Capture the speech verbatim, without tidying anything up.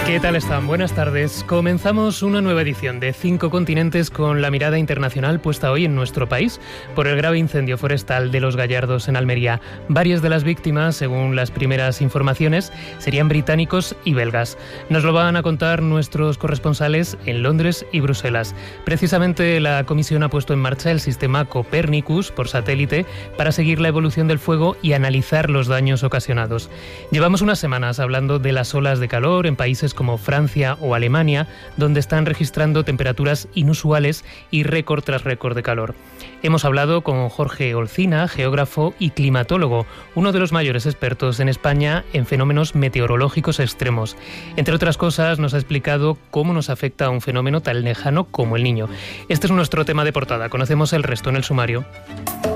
¿Qué tal están? Buenas tardes. Comenzamos una nueva edición de Cinco Continentes con la mirada internacional puesta hoy en nuestro país por el grave incendio forestal de Los Gallardos en Almería. Varias de las víctimas, según las primeras informaciones, serían británicos y belgas. Nos lo van a contar nuestros corresponsales en Londres y Bruselas. Precisamente la Comisión ha puesto en marcha el sistema Copernicus por satélite para seguir la evolución del fuego y analizar los daños ocasionados. Llevamos unas semanas hablando de las olas de calor en países como Francia o Alemania, donde están registrando temperaturas inusuales y récord tras récord de calor. Hemos hablado con Jorge Olcina, geógrafo y climatólogo, uno de los mayores expertos en España en fenómenos meteorológicos extremos. Entre otras cosas, nos ha explicado cómo nos afecta a un fenómeno tan lejano como el Niño. Este es nuestro tema de portada. Conocemos el resto en el sumario.